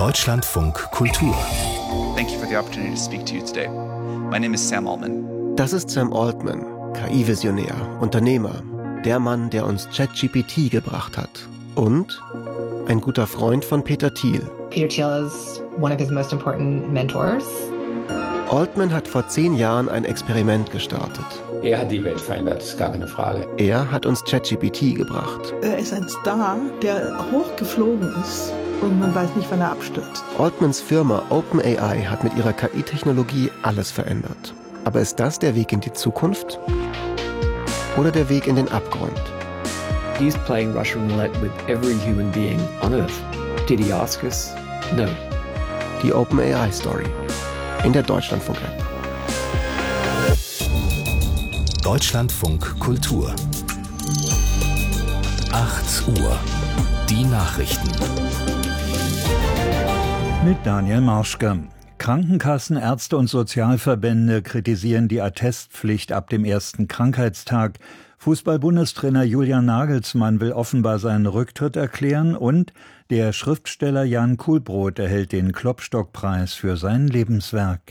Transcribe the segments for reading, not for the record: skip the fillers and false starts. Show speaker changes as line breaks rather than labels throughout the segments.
Deutschlandfunk Kultur.
Thank you for the opportunity to speak to you today. My name is Sam Altman.
Das ist Sam Altman, KI-Visionär, Unternehmer, der Mann, der uns ChatGPT gebracht hat. Und ein guter Freund von Peter Thiel.
Peter Thiel is one of his most important mentors.
Altman hat vor 10 Jahren ein Experiment gestartet.
Er hat die Welt verändert, ist gar keine Frage.
Er hat uns ChatGPT gebracht.
Er ist ein Star, der hochgeflogen ist und man weiß nicht, wann er abstürzt.
Altmans Firma OpenAI hat mit ihrer KI-Technologie alles verändert. Aber ist das der Weg in die Zukunft? Oder der Weg in den Abgrund?
He's playing Russian roulette with every human being on Earth. Did he ask us? No.
Die OpenAI-Story in der Deutschlandfunk-App.
Deutschlandfunk Kultur. 8 Uhr. Die Nachrichten.
Mit Daniel Marschke. Krankenkassen, Ärzte und Sozialverbände kritisieren die Attestpflicht ab dem ersten Krankheitstag. Fußball-Bundestrainer Julian Nagelsmann will offenbar seinen Rücktritt erklären und der Schriftsteller Jan Kuhlbrot erhält den Klopstock-Preis für sein Lebenswerk.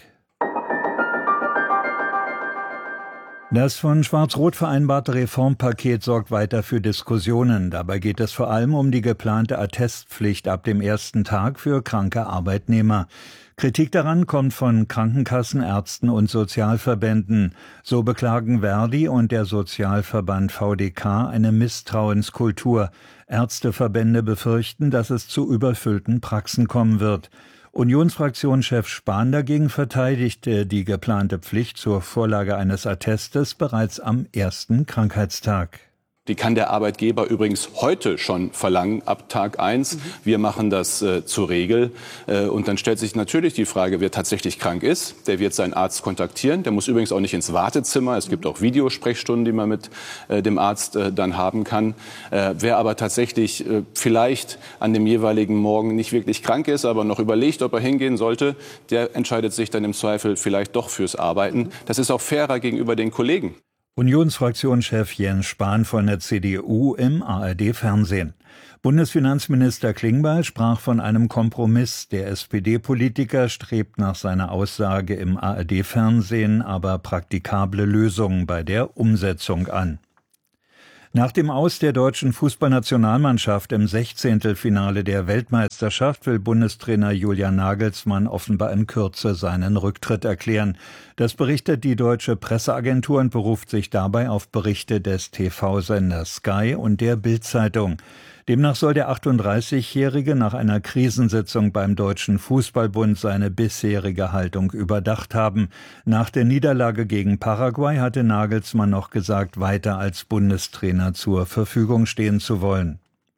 Das von Schwarz-Rot vereinbarte Reformpaket sorgt weiter für Diskussionen. Dabei geht es vor allem um die geplante Attestpflicht ab dem ersten Tag für kranke Arbeitnehmer. Kritik daran kommt von Krankenkassen, Ärzten und Sozialverbänden. So beklagen Verdi und der Sozialverband VDK eine Misstrauenskultur. Ärzteverbände befürchten, dass es zu überfüllten Praxen kommen wird. Unionsfraktionschef Spahn dagegen verteidigte die geplante Pflicht zur Vorlage eines Attestes bereits am ersten Krankheitstag.
Die kann der Arbeitgeber übrigens heute schon verlangen, ab Tag 1. Wir machen das zur Regel. Und dann stellt sich natürlich die Frage, wer tatsächlich krank ist. Der wird seinen Arzt kontaktieren. Der muss übrigens auch nicht ins Wartezimmer. Es gibt auch Videosprechstunden, die man mit dem Arzt dann haben kann. Wer aber tatsächlich vielleicht an dem jeweiligen Morgen nicht wirklich krank ist, aber noch überlegt, ob er hingehen sollte, der entscheidet sich dann im Zweifel vielleicht doch fürs Arbeiten. Das ist auch fairer gegenüber den Kollegen.
Unionsfraktionschef Jens Spahn von der CDU im ARD-Fernsehen. Bundesfinanzminister Klingbeil sprach von einem Kompromiss. Der SPD-Politiker strebt nach seiner Aussage im ARD-Fernsehen aber praktikable Lösungen bei der Umsetzung an. Nach dem Aus der deutschen Fußballnationalmannschaft im 16. Finale der Weltmeisterschaft will Bundestrainer Julian Nagelsmann offenbar in Kürze seinen Rücktritt erklären. Das berichtet die deutsche Presseagentur und beruft sich dabei auf Berichte des TV-Senders Sky und der Bild-Zeitung. Demnach soll der 38-Jährige nach einer Krisensitzung beim Deutschen Fußballbund seine bisherige Haltung überdacht haben. Nach der Niederlage gegen Paraguay hatte Nagelsmann noch gesagt, weiter als Bundestrainer zur Verfügung stehen zu wollen.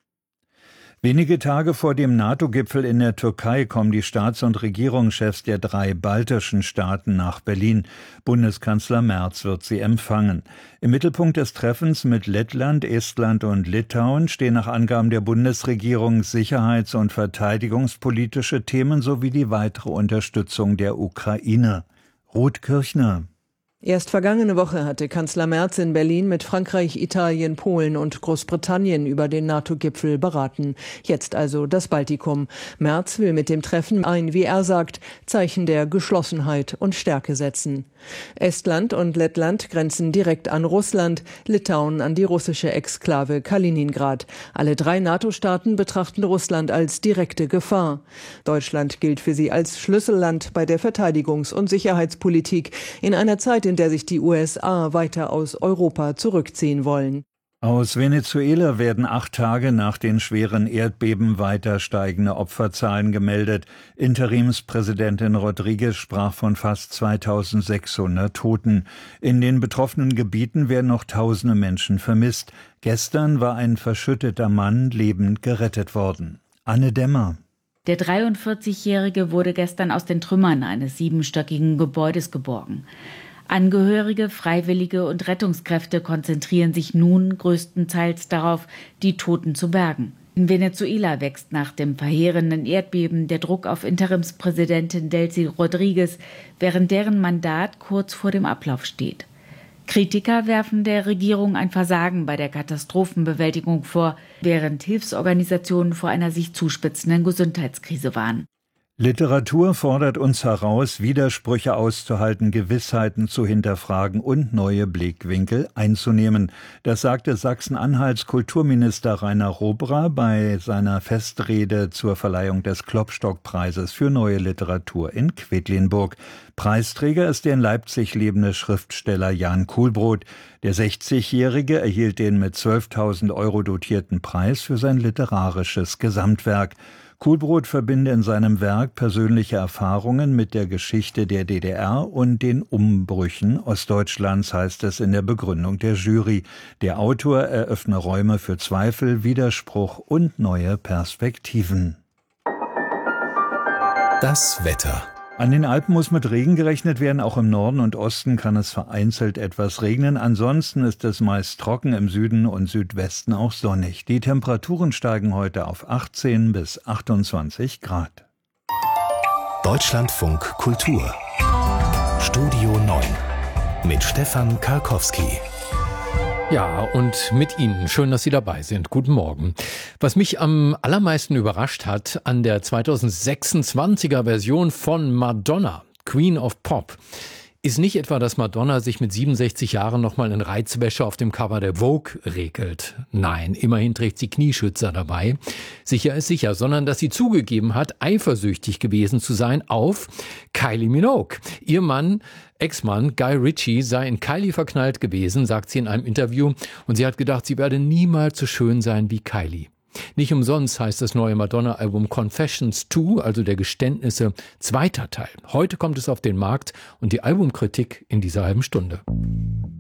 Wenige Tage vor dem NATO-Gipfel in der Türkei kommen die Staats- und Regierungschefs der 3 baltischen Staaten nach Berlin. Bundeskanzler Merz wird sie empfangen. Im Mittelpunkt des Treffens mit Lettland, Estland und Litauen stehen nach Angaben der Bundesregierung sicherheits- und verteidigungspolitische Themen sowie die weitere Unterstützung der Ukraine. Ruth Kirchner.
Erst vergangene Woche hatte Kanzler Merz in Berlin mit Frankreich, Italien, Polen und Großbritannien über den NATO-Gipfel beraten. Jetzt also das Baltikum. Merz will mit dem Treffen ein, wie er sagt, Zeichen der Geschlossenheit und Stärke setzen. Estland und Lettland grenzen direkt an Russland, Litauen an die russische Exklave Kaliningrad. Alle 3 NATO-Staaten betrachten Russland als direkte Gefahr. Deutschland gilt für sie als Schlüsselland bei der Verteidigungs- und Sicherheitspolitik in einer Zeit, in der sich die USA weiter aus Europa zurückziehen wollen.
Aus Venezuela werden 8 Tage nach den schweren Erdbeben weiter steigende Opferzahlen gemeldet. Interimspräsidentin Rodriguez sprach von fast 2600 Toten. In den betroffenen Gebieten werden noch tausende Menschen vermisst. Gestern war ein verschütteter Mann lebend gerettet worden. Anne Dämmer.
Der 43-Jährige wurde gestern aus den Trümmern eines 7-stöckigen Gebäudes geborgen. Angehörige, Freiwillige und Rettungskräfte konzentrieren sich nun größtenteils darauf, die Toten zu bergen. In Venezuela wächst nach dem verheerenden Erdbeben der Druck auf Interimspräsidentin Delcy Rodriguez, während deren Mandat kurz vor dem Ablauf steht. Kritiker werfen der Regierung ein Versagen bei der Katastrophenbewältigung vor, während Hilfsorganisationen vor einer sich zuspitzenden Gesundheitskrise warnen.
Literatur fordert uns heraus, Widersprüche auszuhalten, Gewissheiten zu hinterfragen und neue Blickwinkel einzunehmen. Das sagte Sachsen-Anhalts Kulturminister Rainer Robra bei seiner Festrede zur Verleihung des Klopstock-Preises für neue Literatur in Quedlinburg. Preisträger ist der in Leipzig lebende Schriftsteller Jan Kuhlbrot. Der 60-Jährige erhielt den mit 12.000 € dotierten Preis für sein literarisches Gesamtwerk. Kuhlbrot verbinde in seinem Werk persönliche Erfahrungen mit der Geschichte der DDR und den Umbrüchen Ostdeutschlands, heißt es in der Begründung der Jury. Der Autor eröffne Räume für Zweifel, Widerspruch und neue Perspektiven.
Das Wetter.
An den Alpen muss mit Regen gerechnet werden, auch im Norden und Osten kann es vereinzelt etwas regnen. Ansonsten ist es meist trocken, im Süden und Südwesten auch sonnig. Die Temperaturen steigen heute auf 18 bis 28 Grad.
Deutschlandfunk Kultur. Studio 9 mit Stefan Karkowski.
Ja, und mit Ihnen. Schön, dass Sie dabei sind. Guten Morgen. Was mich am allermeisten überrascht hat an der 2026er Version von Madonna, Queen of Pop, ist nicht etwa, dass Madonna sich mit 67 Jahren nochmal in Reizwäsche auf dem Cover der Vogue regelt. Nein, immerhin trägt sie Knieschützer dabei. Sicher ist sicher, sondern dass sie zugegeben hat, eifersüchtig gewesen zu sein auf Kylie Minogue. Ihr Ex-Mann Guy Ritchie sei in Kylie verknallt gewesen, sagt sie in einem Interview. Und sie hat gedacht, sie werde niemals so schön sein wie Kylie. Nicht umsonst heißt das neue Madonna-Album Confessions 2, also der Geständnisse, zweiter Teil. Heute kommt es auf den Markt und die Albumkritik in dieser halben Stunde.